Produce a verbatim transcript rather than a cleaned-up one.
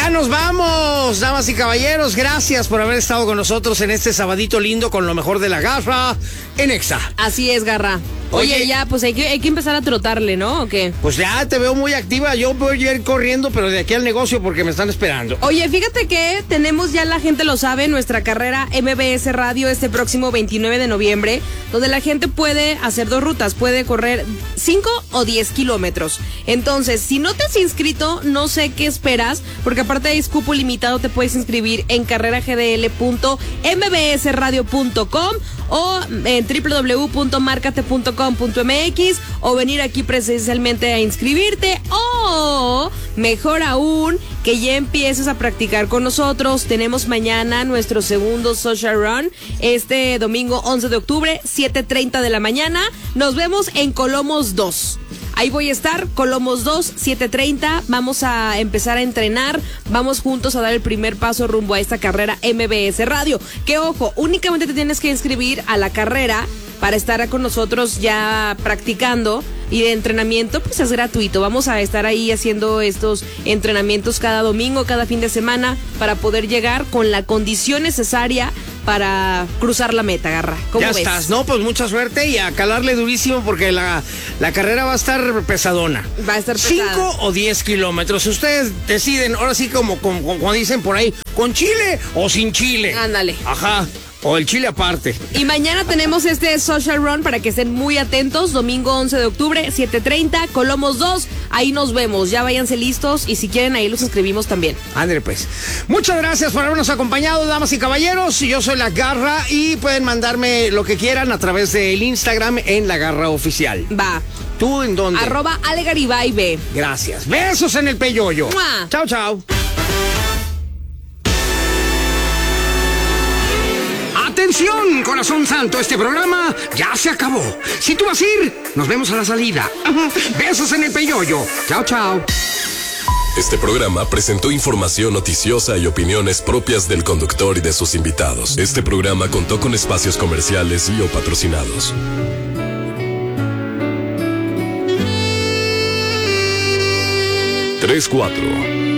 Ya nos vamos, damas y caballeros. Gracias por haber estado con nosotros en este sabadito lindo con lo mejor de la garra en Exa. Así es, Garra. Oye, Oye ya, pues hay que, hay que empezar a trotarle, ¿no? ¿O qué? Pues ya te veo muy activa. Yo voy a ir corriendo, pero de aquí al negocio porque me están esperando. Oye, fíjate que tenemos ya, la gente lo sabe, nuestra carrera M B S Radio este próximo veintinueve de noviembre, donde la gente puede hacer dos rutas, puede correr cinco o diez kilómetros. Entonces, si no te has inscrito, no sé qué esperas, porque aparte de cupo limitado, te puedes inscribir en carrera g d l punto m b s radio punto com o en w w w punto marcate punto com punto m x o venir aquí presencialmente a inscribirte, o mejor aún, que ya empieces a practicar con nosotros. Tenemos mañana nuestro segundo Social Run, este domingo once de octubre, siete treinta de la mañana. Nos vemos en Colomos dos. Ahí voy a estar, Colomos dos, siete treinta. Vamos a empezar a entrenar. Vamos juntos a dar el primer paso rumbo a esta carrera M B S Radio. Que ojo, únicamente te tienes que inscribir a la carrera para estar con nosotros ya practicando. Y de entrenamiento, pues es gratuito. Vamos a estar ahí haciendo estos entrenamientos cada domingo, cada fin de semana, para poder llegar con la condición necesaria para cruzar la meta, Garra. ¿Cómo ya ves? estás, ¿no? Pues mucha suerte y a calarle durísimo porque la, la carrera va a estar pesadona. Va a estar pesada. Cinco o diez kilómetros. Ustedes deciden, ahora sí como, como, como dicen por ahí, ¿con chile o sin chile? Ándale. Ajá. O el chile aparte. Y mañana tenemos este Social Run para que estén muy atentos. Domingo once de octubre, siete treinta, Colomos dos. Ahí nos vemos. Ya váyanse listos y si quieren ahí los escribimos también. Ándale pues. Muchas gracias por habernos acompañado, damas y caballeros. Yo soy La Garra y pueden mandarme lo que quieran a través del Instagram en La Garra Oficial. Va. ¿Tú en dónde? Arroba Alegaribaibe. Gracias. Besos en el peyoyo. ¡Mua! Chao, chao. Atención, corazón santo, este programa ya se acabó. Si tú vas a ir, nos vemos a la salida. Besos en el peyoyo. Chao, chao. Este programa presentó información noticiosa y opiniones propias del conductor y de sus invitados. Este programa contó con espacios comerciales y o patrocinados. tres cuatro